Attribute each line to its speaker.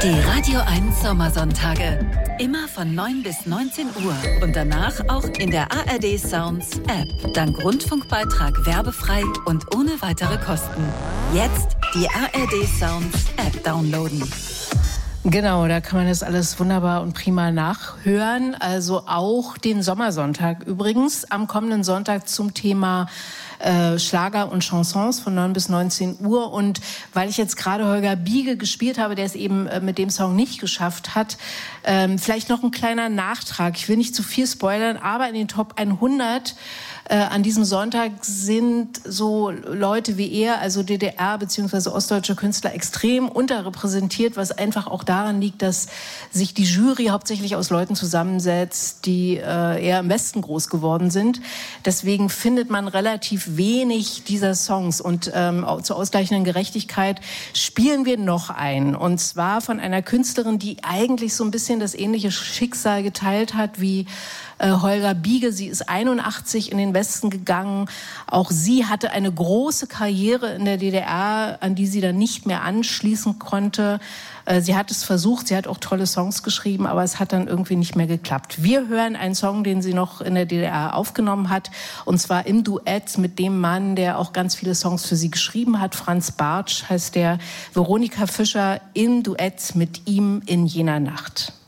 Speaker 1: Die Radio 1 Sommersonntage. Immer von 9 bis 19 Uhr. Und danach auch in der ARD Sounds App. Dank Rundfunkbeitrag werbefrei und ohne weitere Kosten. Jetzt die ARD Sounds App downloaden.
Speaker 2: Genau, da kann man das alles wunderbar und prima nachhören. Also auch den Sommersonntag übrigens am kommenden Sonntag zum Thema Schlager und Chansons von 9 bis 19 Uhr. Und weil ich jetzt gerade Holger Biege gespielt habe, der es eben mit dem Song nicht geschafft hat, vielleicht noch ein kleiner Nachtrag. Ich will nicht zu viel spoilern, aber in den Top 100 an diesem Sonntag sind so Leute wie er, also DDR- bzw. ostdeutsche Künstler, extrem unterrepräsentiert, was einfach auch daran liegt, dass sich die Jury hauptsächlich aus Leuten zusammensetzt, die eher im Westen groß geworden sind. Deswegen findet man relativ wenig dieser Songs. Und zur ausgleichenden Gerechtigkeit spielen wir noch einen. Und zwar von einer Künstlerin, die eigentlich so ein bisschen das ähnliche Schicksal geteilt hat wie Holger Biege. Sie ist 81 in den Westen gegangen. Auch sie hatte eine große Karriere in der DDR, an die sie dann nicht mehr anschließen konnte. Sie hat es versucht, sie hat auch tolle Songs geschrieben, aber es hat dann irgendwie nicht mehr geklappt. Wir hören einen Song, den sie noch in der DDR aufgenommen hat, und zwar im Duett mit dem Mann, der auch ganz viele Songs für sie geschrieben hat. Franz Bartsch heißt der. Veronika Fischer im Duett mit ihm in jener Nacht.